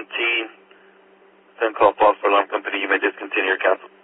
17. Send call false for alarm company. You may discontinue or cancel.